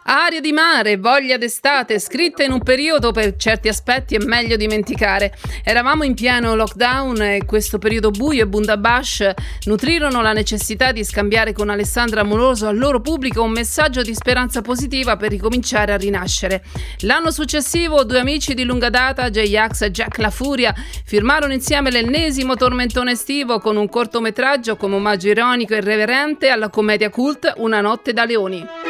Aria di mare, voglia d'estate, scritta in un periodo per certi aspetti è meglio dimenticare. Eravamo in pieno lockdown e questo periodo buio e bundabash nutrirono la necessità di scambiare con Alessandra Amoroso al loro pubblico un messaggio di speranza positiva per ricominciare a rinascere. L'anno successivo due amici di lunga data, J-Ax e Jack La Furia, firmarono insieme l'ennesimo tormentone estivo con un cortometraggio come omaggio ironico e irreverente alla commedia cult Una notte da leoni.